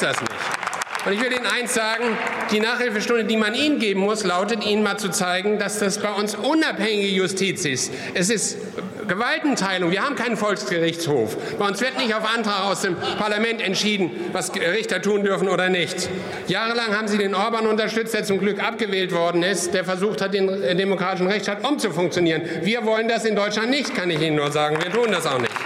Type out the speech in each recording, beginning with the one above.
das nicht. Und ich will Ihnen eins sagen, die Nachhilfestunde, die man Ihnen geben muss, lautet, Ihnen mal zu zeigen, dass das bei uns unabhängige Justiz ist. Es ist Gewaltenteilung. Wir haben keinen Volksgerichtshof. Bei uns wird nicht auf Antrag aus dem Parlament entschieden, was Richter tun dürfen oder nicht. Jahrelang haben Sie den Orban unterstützt, der zum Glück abgewählt worden ist, der versucht hat, den demokratischen Rechtsstaat umzufunktionieren. Wir wollen das in Deutschland nicht, kann ich Ihnen nur sagen. Wir tun das auch nicht.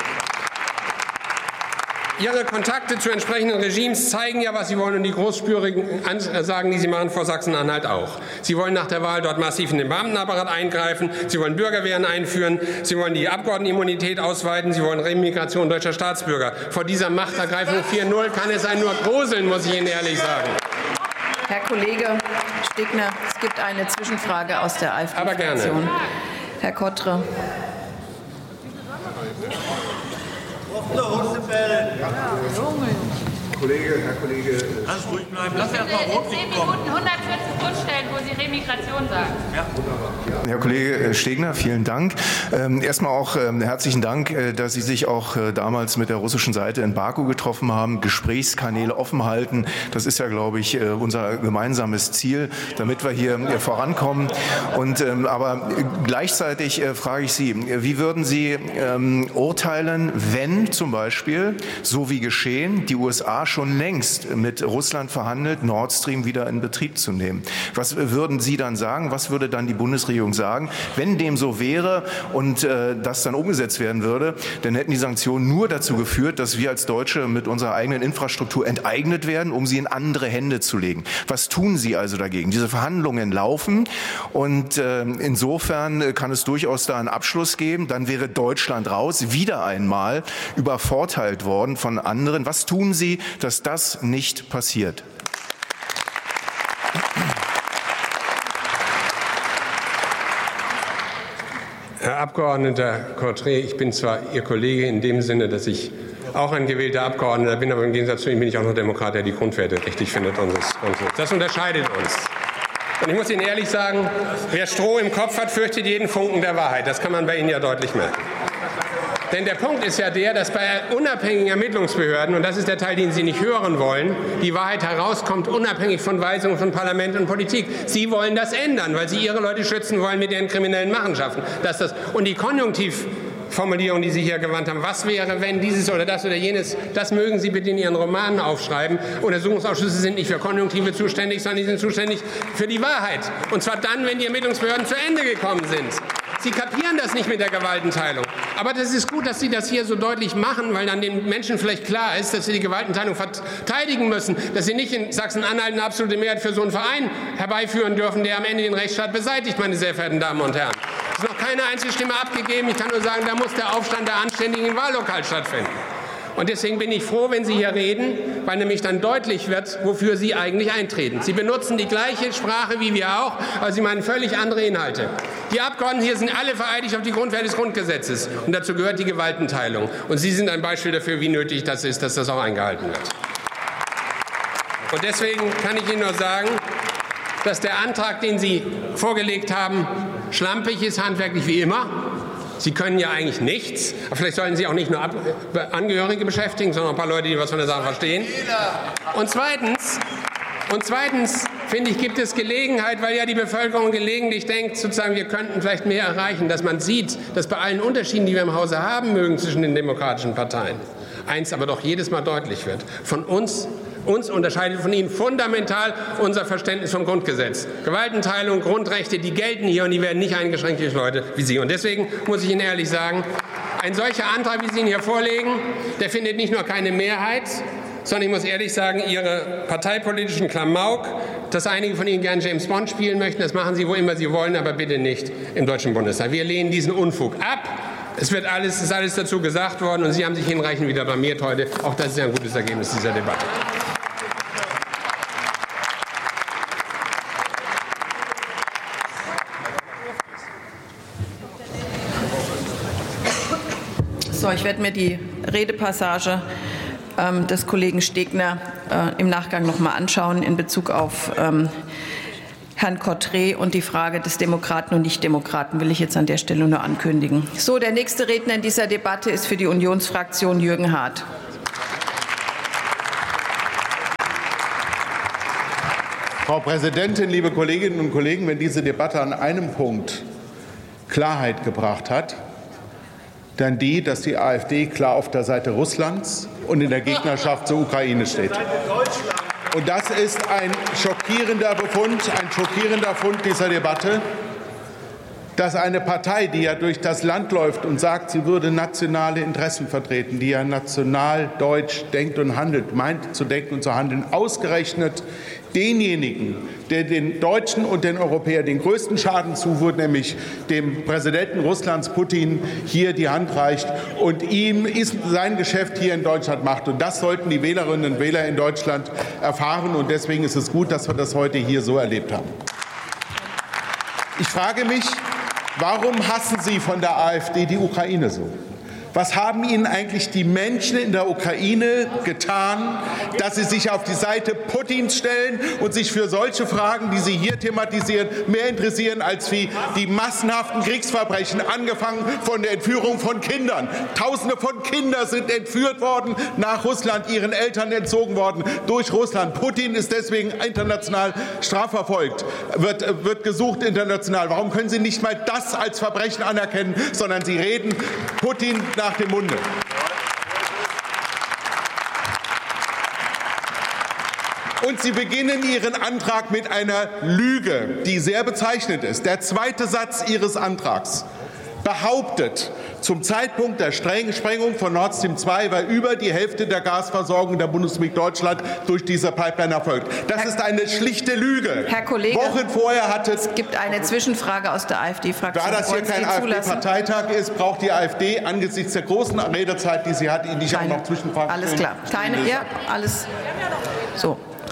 Ihre Kontakte zu entsprechenden Regimes zeigen ja, was Sie wollen, und die großspürigen Ansagen, die Sie machen, vor Sachsen-Anhalt auch. Sie wollen nach der Wahl dort massiv in den Beamtenapparat eingreifen, Sie wollen Bürgerwehren einführen, Sie wollen die Abgeordnetenimmunität ausweiten, Sie wollen Remigration deutscher Staatsbürger. Vor dieser Machtergreifung 4.0 kann es einen nur gruseln, muss ich Ihnen ehrlich sagen. Herr Kollege Stegner, es gibt eine Zwischenfrage aus der AfD-Fraktion. Aber gerne. Herr Kottre. Herr Kollege. Ganz ruhig bleiben. Lass erst mal rot in 10 Minuten 140 stellen, wo Sie Remigration sagen. Ja, wunderbar. Herr Kollege Stegner, vielen Dank. Erstmal auch herzlichen Dank, dass Sie sich auch damals mit der russischen Seite in Baku getroffen haben, Gesprächskanäle offen halten. Das ist ja, glaube ich, unser gemeinsames Ziel, damit wir hier vorankommen. Und, aber gleichzeitig frage ich Sie, wie würden Sie urteilen, wenn zum Beispiel, so wie geschehen, die USA schon längst mit Russland verhandelt, Nord Stream wieder in Betrieb zu nehmen? Was würden Sie dann sagen? Was würde dann die Bundesregierung sagen, wenn dem so wäre und das dann umgesetzt werden würde? Dann hätten die Sanktionen nur dazu geführt, dass wir als Deutsche mit unserer eigenen Infrastruktur enteignet werden, um sie in andere Hände zu legen. Was tun Sie also dagegen? Diese Verhandlungen laufen und insofern kann es durchaus da einen Abschluss geben. Dann wäre Deutschland raus, wieder einmal übervorteilt worden von anderen. Was tun Sie, dass das nicht passiert? Herr Abgeordneter Cottret, ich bin zwar Ihr Kollege in dem Sinne, dass ich auch ein gewählter Abgeordneter bin, aber im Gegensatz zu Ihnen bin ich auch noch Demokrat, der die Grundwerte richtig findet unseres Grundgesetzes. Das unterscheidet uns. Und ich muss Ihnen ehrlich sagen, wer Stroh im Kopf hat, fürchtet jeden Funken der Wahrheit. Das kann man bei Ihnen ja deutlich merken. Denn der Punkt ist ja der, dass bei unabhängigen Ermittlungsbehörden, und das ist der Teil, den Sie nicht hören wollen, die Wahrheit herauskommt, unabhängig von Weisungen von Parlament und Politik. Sie wollen das ändern, weil Sie Ihre Leute schützen wollen mit Ihren kriminellen Machenschaften. Und die Konjunktivformulierung, die Sie hier gewandt haben, was wäre, wenn dieses oder jenes, das mögen Sie bitte in Ihren Romanen aufschreiben. Untersuchungsausschüsse sind nicht für Konjunktive zuständig, sondern die sind zuständig für die Wahrheit. Und zwar dann, wenn die Ermittlungsbehörden zu Ende gekommen sind. Sie kapieren das nicht mit der Gewaltenteilung. Aber das ist gut, dass Sie das hier so deutlich machen, weil dann den Menschen vielleicht klar ist, dass sie die Gewaltenteilung verteidigen müssen, dass sie nicht in Sachsen-Anhalt eine absolute Mehrheit für so einen Verein herbeiführen dürfen, der am Ende den Rechtsstaat beseitigt, meine sehr verehrten Damen und Herren. Es ist noch keine einzige Stimme abgegeben. Ich kann nur sagen, da muss der Aufstand der Anständigen im Wahllokal stattfinden. Und deswegen bin ich froh, wenn Sie hier reden, weil nämlich dann deutlich wird, wofür Sie eigentlich eintreten. Sie benutzen die gleiche Sprache wie wir auch, aber Sie meinen völlig andere Inhalte. Die Abgeordneten hier sind alle vereidigt auf die Grundwerte des Grundgesetzes. Und dazu gehört die Gewaltenteilung. Und Sie sind ein Beispiel dafür, wie nötig das ist, dass das auch eingehalten wird. Und deswegen kann ich Ihnen nur sagen, dass der Antrag, den Sie vorgelegt haben, schlampig ist, handwerklich wie immer. Sie können ja eigentlich nichts, aber vielleicht sollten Sie auch nicht nur Angehörige beschäftigen, sondern ein paar Leute, die was von der Sache verstehen. Und zweitens finde ich, gibt es Gelegenheit, weil ja die Bevölkerung gelegentlich denkt, sozusagen, wir könnten vielleicht mehr erreichen, dass man sieht, dass bei allen Unterschieden, die wir im Hause haben mögen zwischen den demokratischen Parteien, eins aber doch jedes Mal deutlich wird: Von uns unterscheidet von Ihnen fundamental unser Verständnis vom Grundgesetz. Gewaltenteilung, Grundrechte, die gelten hier und die werden nicht eingeschränkt durch Leute wie Sie. Und deswegen muss ich Ihnen ehrlich sagen, ein solcher Antrag, wie Sie ihn hier vorlegen, der findet nicht nur keine Mehrheit, sondern ich muss ehrlich sagen, Ihre parteipolitischen Klamauk, dass einige von Ihnen gern James Bond spielen möchten, das machen Sie, wo immer Sie wollen, aber bitte nicht im Deutschen Bundestag. Wir lehnen diesen Unfug ab. Es ist alles dazu gesagt worden, und Sie haben sich hinreichend wieder blamiert heute. Auch das ist ja ein gutes Ergebnis dieser Debatte. So, ich werde mir die Redepassage des Kollegen Stegner im Nachgang noch mal anschauen in Bezug auf Herrn Cottret, und die Frage des Demokraten und Nichtdemokraten will ich jetzt an der Stelle nur ankündigen. So, der nächste Redner in dieser Debatte ist für die Unionsfraktion Jürgen Hart. Frau Präsidentin, liebe Kolleginnen und Kollegen! Wenn diese Debatte an einem Punkt Klarheit gebracht hat, dann die, dass die AfD klar auf der Seite Russlands und in der Gegnerschaft zur Ukraine steht. Und das ist ein schockierender Befund dieser Debatte, dass eine Partei, die ja durch das Land läuft und sagt, sie würde nationale Interessen vertreten, die ja national deutsch denkt und handelt, meint zu denken und zu handeln, ausgerechnet denjenigen, der den Deutschen und den Europäern den größten Schaden zufügt, nämlich dem Präsidenten Russlands Putin, hier die Hand reicht und ihm sein Geschäft hier in Deutschland macht. Und das sollten die Wählerinnen und Wähler in Deutschland erfahren. Und deswegen ist es gut, dass wir das heute hier so erlebt haben. Ich frage mich, warum hassen Sie von der AfD die Ukraine so? Was haben Ihnen eigentlich die Menschen in der Ukraine getan, dass Sie sich auf die Seite Putins stellen und sich für solche Fragen, die Sie hier thematisieren, mehr interessieren als wie die massenhaften Kriegsverbrechen, angefangen von der Entführung von Kindern. Tausende von Kindern sind entführt worden, nach Russland, ihren Eltern entzogen worden durch Russland. Putin ist deswegen international strafverfolgt, wird gesucht international. Warum können Sie nicht mal das als Verbrechen anerkennen, sondern Sie reden Putin nach dem Munde? Und Sie beginnen Ihren Antrag mit einer Lüge, die sehr bezeichnend ist. Der zweite Satz Ihres Antrags behauptet, zum Zeitpunkt der Sprengung von Nord Stream 2 war über die Hälfte der Gasversorgung der Bundesrepublik Deutschland durch diese Pipeline erfolgt. Das ist eine schlichte Lüge. Herr Kollege, Wochen vorher hatte es gibt eine Zwischenfrage aus der AfD-Fraktion. Da das hier kein AfD-Parteitag ist, braucht die AfD angesichts der großen Redezeit, die sie hat, Ihnen nicht auch noch Zwischenfragen stellen. Alles klar. Keine, ja, alles so.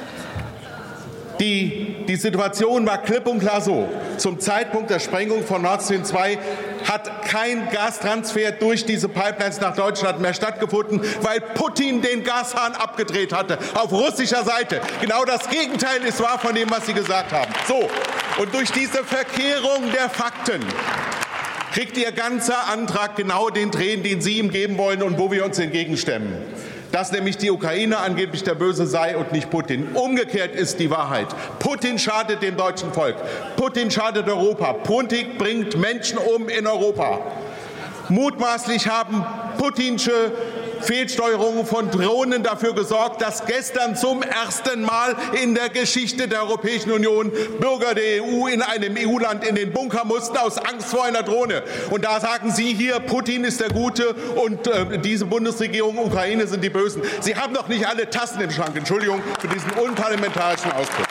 Die Situation war klipp und klar so. Zum Zeitpunkt der Sprengung von Nord Stream 2 hat kein Gastransfer durch diese Pipelines nach Deutschland mehr stattgefunden, weil Putin den Gashahn abgedreht hatte, auf russischer Seite. Genau das Gegenteil ist wahr von dem, was Sie gesagt haben. So, und durch diese Verkehrung der Fakten kriegt Ihr ganzer Antrag genau den Dreh, den Sie ihm geben wollen und wo wir uns entgegenstemmen. Dass nämlich die Ukraine angeblich der Böse sei und nicht Putin. Umgekehrt ist die Wahrheit. Putin schadet dem deutschen Volk. Putin schadet Europa. Putin bringt Menschen um in Europa. Mutmaßlich haben putinsche Fehlsteuerungen von Drohnen dafür gesorgt, dass gestern zum ersten Mal in der Geschichte der Europäischen Union Bürger der EU in einem EU-Land in den Bunker mussten aus Angst vor einer Drohne. Und da sagen Sie hier, Putin ist der Gute und diese Bundesregierung, Ukraine sind die Bösen. Sie haben doch nicht alle Tassen im Schrank. Entschuldigung für diesen unparlamentarischen Ausdruck.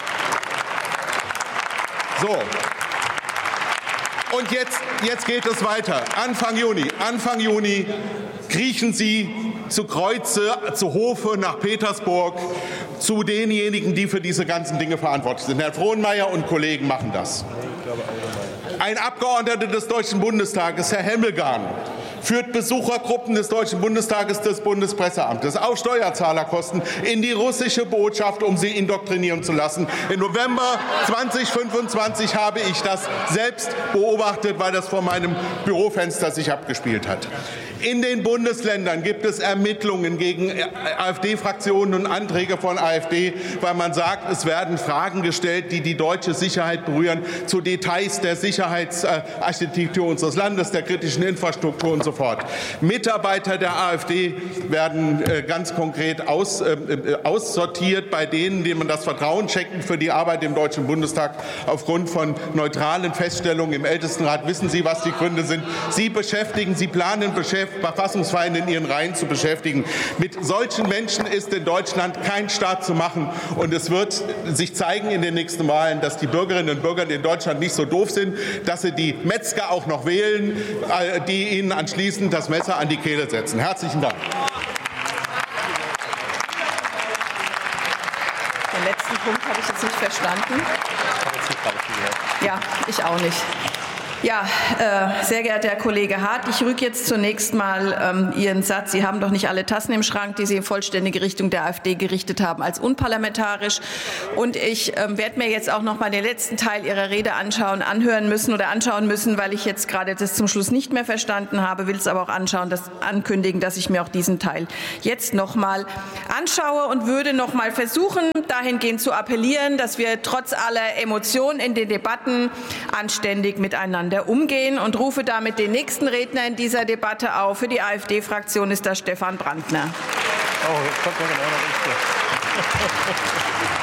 So. Und jetzt geht es weiter. Anfang Juni kriechen Sie zu Kreuze, zu Hofe, nach Petersburg, zu denjenigen, die für diese ganzen Dinge verantwortlich sind. Herr Frohnmeier und Kollegen machen das. Ein Abgeordneter des Deutschen Bundestages, Herr Hemmelgarn, führt Besuchergruppen des Deutschen Bundestages, des Bundespresseamtes auf Steuerzahlerkosten in die russische Botschaft, um sie indoktrinieren zu lassen. Im November 2025 habe ich das selbst beobachtet, weil das vor meinem Bürofenster sich abgespielt hat. In den Bundesländern gibt es Ermittlungen gegen AfD-Fraktionen und Anträge von AfD, weil man sagt, es werden Fragen gestellt, die die deutsche Sicherheit berühren, zu Details der Sicherheitsarchitektur unseres Landes, der kritischen Infrastruktur und so fort. Mitarbeiter der AfD werden ganz konkret aussortiert bei denen, denen man das Vertrauen schenkt für die Arbeit im Deutschen Bundestag aufgrund von neutralen Feststellungen im Ältestenrat. Wissen Sie, was die Gründe sind? Sie planen Verfassungsfeinde in Ihren Reihen zu beschäftigen. Mit solchen Menschen ist in Deutschland kein Staat zu machen. Und es wird sich zeigen in den nächsten Wahlen, dass die Bürgerinnen und Bürger in Deutschland nicht so doof sind, dass sie die Metzger auch noch wählen, die ihnen anschließend das Messer an die Kehle setzen. Herzlichen Dank. Den letzten Punkt habe ich jetzt nicht verstanden. Ja, ich auch nicht. Ja, sehr geehrter Herr Kollege Hart, ich rüge jetzt zunächst mal Ihren Satz, Sie haben doch nicht alle Tassen im Schrank, die Sie in vollständige Richtung der AfD gerichtet haben, als unparlamentarisch. Und ich werde mir jetzt auch noch mal den letzten Teil Ihrer Rede anschauen müssen, weil ich jetzt gerade das zum Schluss nicht mehr verstanden habe, will es aber auch ankündigen, dass ich mir auch diesen Teil jetzt noch mal anschaue und würde noch mal versuchen, dahingehend zu appellieren, dass wir trotz aller Emotionen in den Debatten anständig miteinander umgehen und rufe damit den nächsten Redner in dieser Debatte auf. Für die AfD-Fraktion ist das Stefan Brandner.